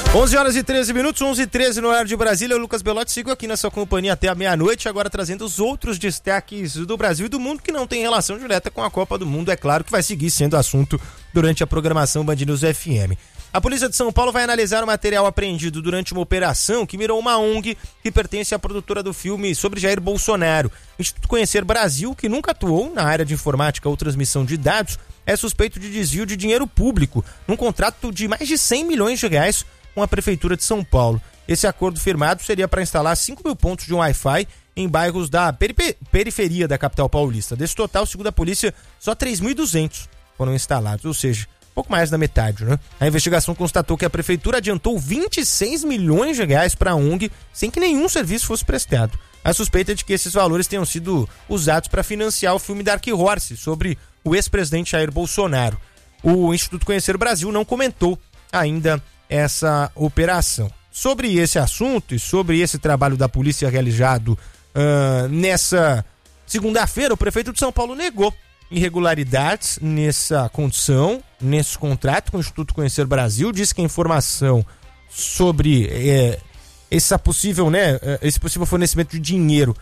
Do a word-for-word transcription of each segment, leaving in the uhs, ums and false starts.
onze horas e treze minutos, onze e treze no horário de Brasília. Eu, Lucas Belotti, sigo aqui na sua companhia até a meia-noite, agora trazendo os outros destaques do Brasil e do mundo que não tem relação direta com a Copa do Mundo. É claro que vai seguir sendo assunto durante a programação Band News F M. A Polícia de São Paulo vai analisar o material apreendido durante uma operação que mirou uma O N G que pertence à produtora do filme sobre Jair Bolsonaro. O Instituto Conhecer Brasil, que nunca atuou na área de informática ou transmissão de dados, é suspeito de desvio de dinheiro público num contrato de mais de cem milhões de reais com a Prefeitura de São Paulo. Esse acordo firmado seria para instalar cinco mil pontos de Wi-Fi em bairros da perife- periferia da capital paulista. Desse total, segundo a polícia, só três mil e duzentos foram instalados, ou seja, pouco mais da metade, né? A investigação constatou que a Prefeitura adiantou vinte e seis milhões de reais para a O N G sem que nenhum serviço fosse prestado. A suspeita é de que esses valores tenham sido usados para financiar o filme Dark Horse sobre o ex-presidente Jair Bolsonaro. O Instituto Conhecer Brasil não comentou ainda essa operação. Sobre esse assunto e sobre esse trabalho da polícia realizado uh, nessa segunda-feira, o prefeito de São Paulo negou irregularidades nessa condição, nesse contrato com o Instituto Conhecer Brasil, disse que a informação sobre é, essa possível, né, esse possível fornecimento de dinheiro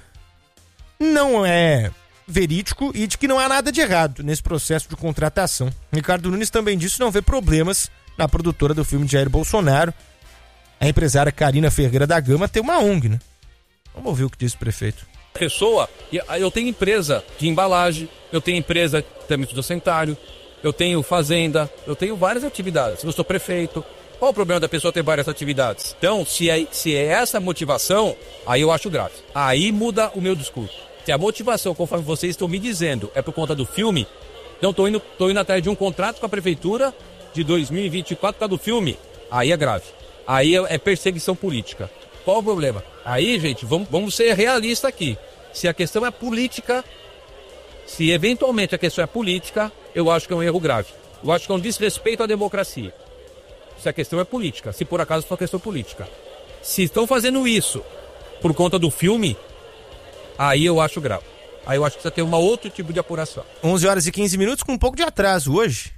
não é verídico e de que não há nada de errado nesse processo de contratação. Ricardo Nunes também disse não vê problemas na produtora do filme de Jair Bolsonaro. A empresária Karina Ferreira da Gama tem uma O N G, né? Vamos ouvir o que disse o prefeito. Pessoa, eu tenho empresa de embalagem, eu tenho empresa de trâmite docentário, eu tenho fazenda, eu tenho várias atividades. Eu sou prefeito. Qual o problema da pessoa ter várias atividades? Então, se é, se é essa motivação, aí eu acho grave. Aí muda o meu discurso. Se a motivação, conforme vocês estão me dizendo, é por conta do filme, então estou indo, tô indo atrás de um contrato com a prefeitura de dois mil e vinte e quatro por causa do filme, aí é grave. Aí é, é perseguição política. Qual o problema? Aí, gente, vamos, vamos ser realistas aqui. Se a questão é política, se eventualmente a questão é política, eu acho que é um erro grave. Eu acho que é um desrespeito à democracia. Se a questão é política, se por acaso for uma questão política. Se estão fazendo isso por conta do filme, aí eu acho grave. Aí eu acho que precisa ter um outro tipo de apuração. onze horas e quinze minutos com um pouco de atraso hoje.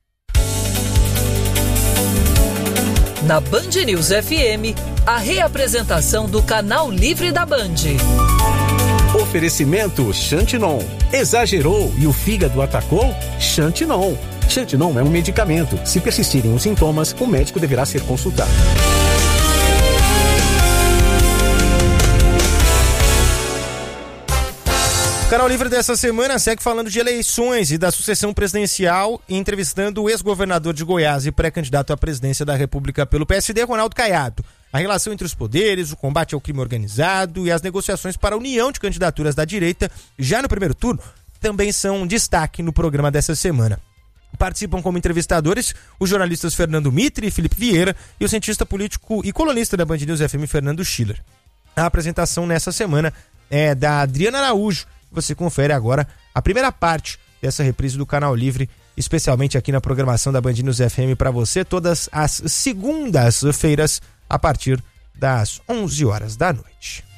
Na Band News F M, a reapresentação do Canal Livre da Band. Oferecimento Xantinon. Exagerou e o fígado atacou? Xantinon. Xantinon é um medicamento. Se persistirem os sintomas, o médico deverá ser consultado. O Canal Livre dessa semana segue falando de eleições e da sucessão presidencial, entrevistando o ex-governador de Goiás e pré-candidato à presidência da República pelo P S D, Ronaldo Caiado. A relação entre os poderes, o combate ao crime organizado e as negociações para a união de candidaturas da direita, já no primeiro turno, também são um destaque no programa dessa semana. Participam como entrevistadores os jornalistas Fernando Mitre e Felipe Vieira e o cientista político e colunista da Band News F M, Fernando Schiller. A apresentação nessa semana é da Adriana Araújo. Você confere agora a primeira parte dessa reprise do Canal Livre, especialmente aqui na programação da Band News F M para você, todas as segundas-feiras, a partir das onze horas da noite.